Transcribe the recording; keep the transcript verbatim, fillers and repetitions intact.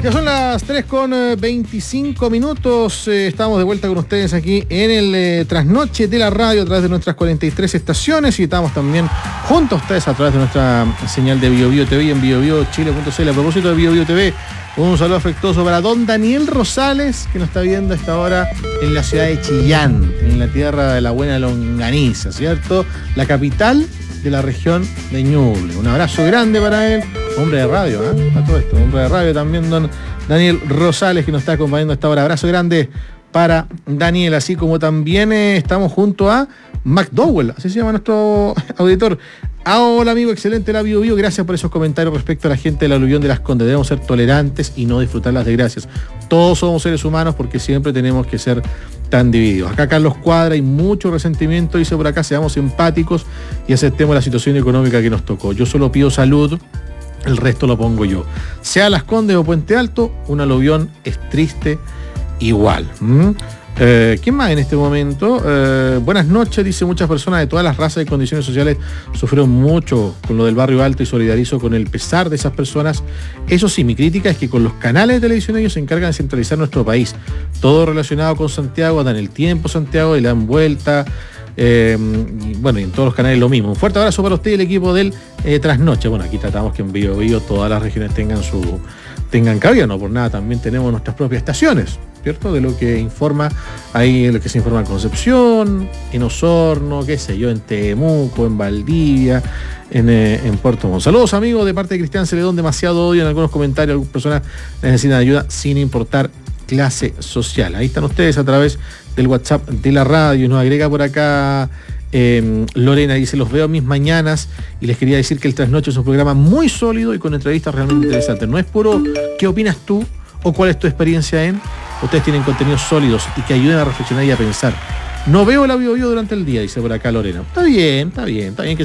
Ya son las tres con veinticinco minutos. Eh, estamos de vuelta con ustedes aquí en el eh, Trasnoche de la Radio a través de nuestras cuarenta y tres estaciones, y estamos también junto a ustedes a través de nuestra señal de BioBio T V en bio bio chile punto c l. A propósito de BioBio T V, un saludo afectuoso para don Daniel Rosales, que nos está viendo a esta hora en la ciudad de Chillán, en la tierra de la buena longaniza, ¿cierto? La capital de la región de Ñuble. Un abrazo grande para él, hombre de radio, ¿eh? A todo esto, hombre de radio también, don Daniel Rosales, que nos está acompañando a esta hora. Abrazo grande para Daniel, así como también eh, estamos junto a McDowell, así se llama nuestro auditor. Ah, hola amigo, excelente la Bio Bio, gracias por esos comentarios respecto a la gente del aluvión de Las Condes. Debemos ser tolerantes y no disfrutar las desgracias. Todos somos seres humanos, porque siempre tenemos que ser tan divididos. Acá Carlos Cuadra, hay mucho resentimiento, dice por acá, seamos empáticos y aceptemos la situación económica que nos tocó. Yo solo pido salud, el resto lo pongo yo. Sea Las Condes o Puente Alto, un aluvión es triste igual. ¿Mm? Eh, ¿Quién más en este momento? Eh, buenas noches, dice, muchas personas de todas las razas y condiciones sociales sufrieron mucho con lo del barrio alto y solidarizo con el pesar de esas personas. Eso sí, mi crítica es que con los canales de televisión ellos se encargan de centralizar nuestro país. Todo relacionado con Santiago, dan el tiempo Santiago y le dan vuelta. Eh, y bueno, y en todos los canales lo mismo. Un fuerte abrazo para usted y el equipo del eh, Trasnoche. Bueno, aquí tratamos que en Bio Bio todas las regiones tengan su tengan cabida, no por nada, también tenemos nuestras propias estaciones, ¿cierto? De lo que informa ahí, lo que se informa en Concepción, en Osorno, qué sé yo, en Temuco, en Valdivia, en, eh, en Puerto Montt. Saludos amigos de parte de Cristian Celedón, demasiado odio en algunos comentarios, algunas personas necesitan ayuda sin importar clase social. Ahí están ustedes a través del WhatsApp de la radio. Nos agrega por acá eh, Lorena, dice, los veo mis mañanas y les quería decir que el Trasnoche es un programa muy sólido y con entrevistas realmente interesantes. No es puro ¿qué opinas tú? O ¿cuál es tu experiencia en? Ustedes tienen contenidos sólidos y que ayuden a reflexionar y a pensar. No veo la Bio Bio durante el día, dice por acá Lorena. Está bien, está bien, está bien que